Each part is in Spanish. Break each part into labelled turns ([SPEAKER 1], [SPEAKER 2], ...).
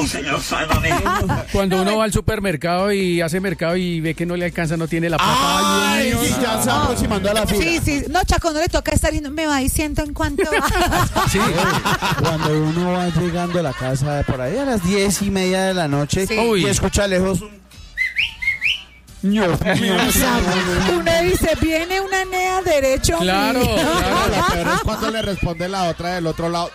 [SPEAKER 1] Señor, sálvame.
[SPEAKER 2] Cuando uno va al supermercado y hace mercado y ve que no le alcanza, no tiene la plata.
[SPEAKER 3] Ay, Dios mío, ya se va aproximando a la fila.
[SPEAKER 4] Sí. No, Chaco, no le toca estar yendo, me va diciendo en cuánto va.
[SPEAKER 2] Sí.
[SPEAKER 3] Cuando uno va llegando a la casa por ahí a las 10:30 de la noche
[SPEAKER 4] Sí.
[SPEAKER 3] y escucha lejos un...
[SPEAKER 4] Uno dice, viene una nea derecho a mí.
[SPEAKER 2] Claro.
[SPEAKER 5] Lo peor es cuando le responde la otra del otro lado.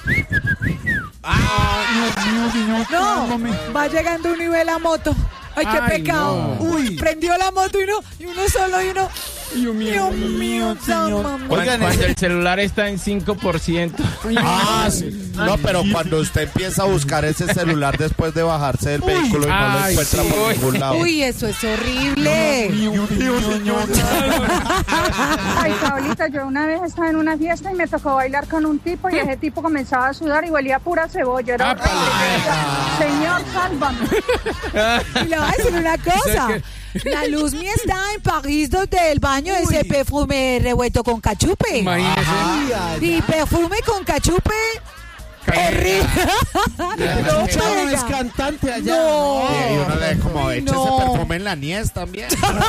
[SPEAKER 4] No, va llegando uno y ve la moto. Ay, qué
[SPEAKER 2] Ay,
[SPEAKER 4] pecado.
[SPEAKER 2] no.
[SPEAKER 4] Uy, prendió la moto y uno solo y uno. Dios mío,
[SPEAKER 3] señor.
[SPEAKER 6] Cuando el celular está en 5%.
[SPEAKER 5] Sí. No, pero cuando usted empieza a buscar ese celular después de bajarse del vehículo y no lo
[SPEAKER 2] Ay,
[SPEAKER 5] encuentra
[SPEAKER 2] sí.
[SPEAKER 5] por ningún lado.
[SPEAKER 4] Uy, eso es horrible.
[SPEAKER 7] Ay, Pablita, yo una vez estaba en una fiesta y me tocó bailar con un tipo y ese tipo comenzaba a sudar y huelía a pura cebolla. Era horrible. Señor, sálvame.
[SPEAKER 4] Y le voy a decir una cosa. La Luzmi está en París donde el baño es de perfume revuelto con cachupe.
[SPEAKER 2] Imagínese.
[SPEAKER 4] Y perfume con cachupe. Horrible.
[SPEAKER 3] No, no es cantante allá.
[SPEAKER 4] No.
[SPEAKER 5] Y uno le como echa
[SPEAKER 4] No.
[SPEAKER 5] ese perfume en la niez también.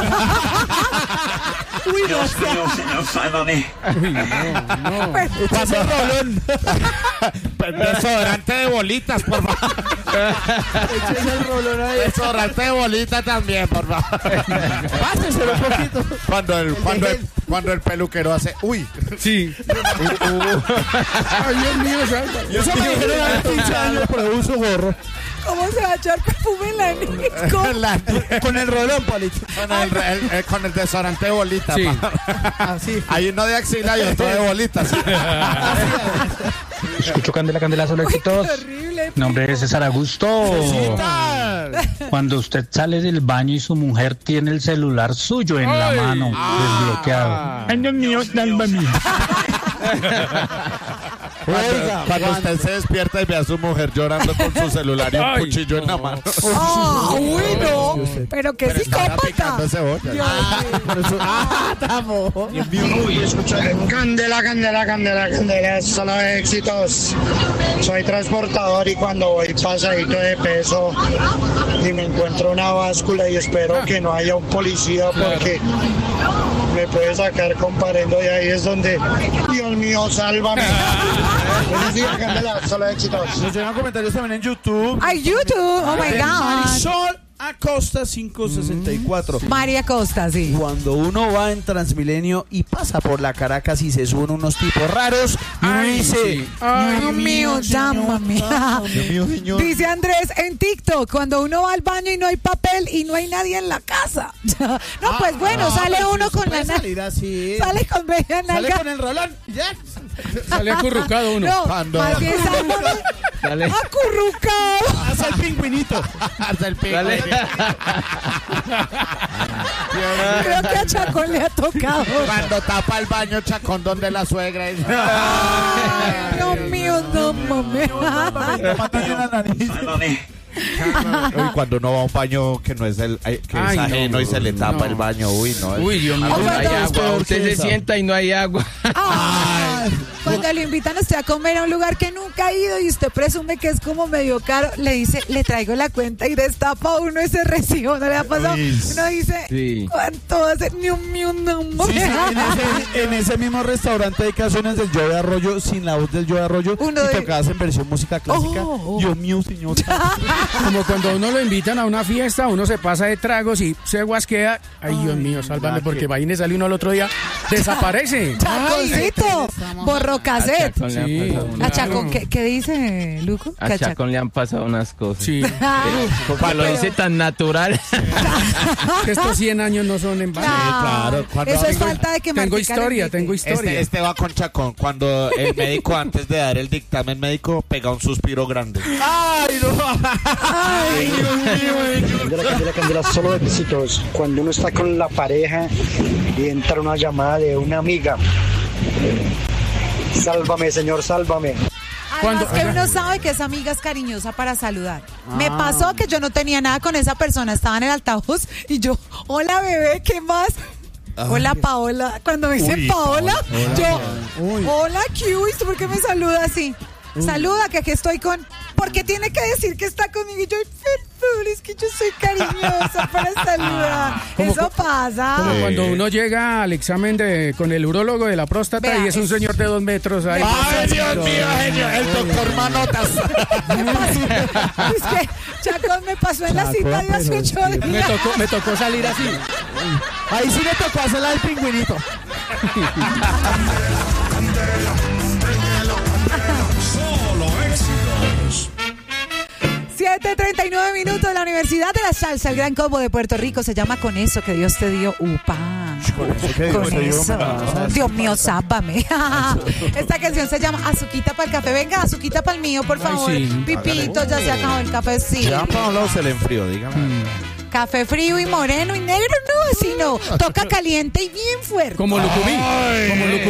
[SPEAKER 4] Uy, no
[SPEAKER 1] Dios
[SPEAKER 4] sé.
[SPEAKER 1] mío, Señor, sálvame.
[SPEAKER 3] Pasa el rolón.
[SPEAKER 5] Desodorante de bolitas, por favor.
[SPEAKER 3] Échese el rolón ahí.
[SPEAKER 5] Desodorante de bolitas también, por favor.
[SPEAKER 3] Páseselo un poquito.
[SPEAKER 5] Cuando el peluquero hace, uy.
[SPEAKER 2] Sí. Ay, Dios mío, sálvame.
[SPEAKER 3] Eso me dijeron hace 15 años, pero uso gorro.
[SPEAKER 4] ¿Cómo se va a echar perfume en la niña?
[SPEAKER 3] Con el rolón, Palito.
[SPEAKER 5] Con el desodorante de bolitas.
[SPEAKER 2] Sí.
[SPEAKER 3] Así.
[SPEAKER 5] Hay uno de axila y otro de bolitas.
[SPEAKER 8] Escucho Candela, solo éxitos.
[SPEAKER 4] Horrible.
[SPEAKER 8] Mi nombre es César Augusto. Cuando usted sale del baño y su mujer tiene el celular suyo en la mano, desbloqueado. Ay, Dios mío, sálvame.
[SPEAKER 5] Cuando usted se despierta y ve a su mujer llorando con su celular y un
[SPEAKER 2] Ay,
[SPEAKER 5] cuchillo en la mano.
[SPEAKER 4] Uy, no. Pero qué
[SPEAKER 5] Estaba
[SPEAKER 4] psicópata.
[SPEAKER 5] picando cebolla.
[SPEAKER 9] Candela, solo éxitos. Soy transportador y cuando voy pasadito de peso y me encuentro una báscula y espero que no haya un policía porque me puede sacar comparendo y ahí es donde, Dios mío, sálvame. Buenos días, Candela, solo éxitos.
[SPEAKER 3] Nos llegan comentarios también en YouTube.
[SPEAKER 4] Ay, YouTube. Oh my God.
[SPEAKER 3] Marisol Acosta 564.
[SPEAKER 4] María Costa, sí.
[SPEAKER 3] Cuando uno va en Transmilenio y pasa por la Caracas y se suben unos tipos raros y uno
[SPEAKER 2] Ay,
[SPEAKER 3] dice,
[SPEAKER 2] sí.
[SPEAKER 4] Dios mío, llámame.
[SPEAKER 5] Dios mío, señor.
[SPEAKER 4] Dice Andrés en TikTok, cuando uno va al baño y no hay papel y no hay nadie en la casa. No, pues bueno, sale uno con la nalga.
[SPEAKER 3] salir así.
[SPEAKER 4] Sale con media
[SPEAKER 3] Sale
[SPEAKER 4] nalga.
[SPEAKER 3] con el rolón. Ya.
[SPEAKER 2] Sale acurrucado uno.
[SPEAKER 4] No,
[SPEAKER 5] Cuando-
[SPEAKER 4] más bien sale acurrucado.
[SPEAKER 3] Hace el pingüinito.
[SPEAKER 5] Hasta el pico.
[SPEAKER 4] Creo que a Chacón le ha tocado.
[SPEAKER 5] Cuando tapa el baño Chacón donde la suegra es.
[SPEAKER 4] Ay, Dios mío, no mames.
[SPEAKER 3] Mátale la nariz.
[SPEAKER 1] Sálvame.
[SPEAKER 5] Uy, cuando uno va a un baño que no es el que
[SPEAKER 2] Ay,
[SPEAKER 5] es ajeno
[SPEAKER 2] no,
[SPEAKER 5] y se le tapa
[SPEAKER 2] no.
[SPEAKER 5] el baño, uy, no.
[SPEAKER 2] Uy, Dios mío.
[SPEAKER 6] No hay
[SPEAKER 4] Cuando-
[SPEAKER 6] agua, usted se sienta y no hay agua.
[SPEAKER 4] Cuando le invitan a usted a comer a un lugar que nunca ha ido y usted presume que es como medio caro, le dice, le traigo la cuenta y destapa uno ese recibo, ¿no le ha pasado?
[SPEAKER 5] Uy,
[SPEAKER 4] Uno dice,
[SPEAKER 6] sí.
[SPEAKER 4] ¿cuánto va a ser? Dios mío, no
[SPEAKER 3] Sí, sí, en ese mismo restaurante hay canciones del Joe Arroyo sin la voz del Joe Arroyo
[SPEAKER 4] Uno
[SPEAKER 3] y
[SPEAKER 4] de-
[SPEAKER 3] tocadas en versión música clásica.
[SPEAKER 4] Oh.
[SPEAKER 3] Dios mío, señor.
[SPEAKER 2] Como cuando a uno lo invitan a una fiesta, uno se pasa de tragos y se guasquea. Ay, Dios mío, sálvame, porque va y le sale uno al otro día, desaparece.
[SPEAKER 4] Chaconcito, borró cassette.
[SPEAKER 6] Chacón le han
[SPEAKER 2] Sí.
[SPEAKER 6] pasado
[SPEAKER 4] ¿A
[SPEAKER 6] unas-
[SPEAKER 4] Chacón qué dice, Luco?
[SPEAKER 6] a Chacón le han pasado unas cosas.
[SPEAKER 2] Sí.
[SPEAKER 6] Pues lo dice tan natural.
[SPEAKER 2] Que estos 100 años no son en vano.
[SPEAKER 5] claro, cuando
[SPEAKER 4] Eso es
[SPEAKER 5] tengo-
[SPEAKER 4] falta de que
[SPEAKER 2] Tengo
[SPEAKER 4] Martica le
[SPEAKER 2] historia,
[SPEAKER 4] invite.
[SPEAKER 2] tengo historia.
[SPEAKER 5] Este va con Chacón. Cuando el médico, antes de dar el dictamen médico, pega un suspiro grande.
[SPEAKER 3] ¡Ay, no!
[SPEAKER 9] Candela, solo éxitos. Cuando uno está con la pareja y entra una llamada de una amiga. Sálvame, señor, sálvame.
[SPEAKER 4] Además que uno sabe que esa amiga es cariñosa para saludar. Me pasó que yo no tenía nada con esa persona, estaba en el altavoz y yo, hola bebé, ¿qué más? Hola Paola. Cuando me dicen
[SPEAKER 5] Uy,
[SPEAKER 4] Paola,
[SPEAKER 5] Paola.
[SPEAKER 4] yo, hola Q, ¿y tú por qué me saluda así? Saluda, que aquí estoy con... ¿Por qué tiene que decir que está conmigo? Y yo, perdón, es que yo soy cariñosa para saludar. Eso pasa.
[SPEAKER 2] Como cuando uno llega al examen con el urólogo de la próstata. Vea, y es un señor de 2 metros ahí.
[SPEAKER 5] ¡Ay, Dios mío, genio! El doctor Manotas.
[SPEAKER 4] Es que Chacón me pasó en la cita de hace 8 días.
[SPEAKER 2] Me tocó salir así.
[SPEAKER 3] Ahí sí me tocó hacerla del pingüinito.
[SPEAKER 10] Solo éxitos.
[SPEAKER 4] 7:39 minutos. La Universidad de la Salsa, el gran combo de Puerto Rico, se llama Con Eso que Dios te dio. ¡Upa! Con eso. Dios mío, sápame. Esta canción se llama Azuquita para el café. Venga, azuquita para el mío, por favor.
[SPEAKER 2] Ay, sí.
[SPEAKER 4] Pipito, ya se acabó el cafecito.
[SPEAKER 5] Ya para un lado se le enfrió, dígame.
[SPEAKER 4] Café frío y moreno y negro, no, así no. Toca caliente y bien fuerte.
[SPEAKER 2] Como Lucumí. Como Lucumí.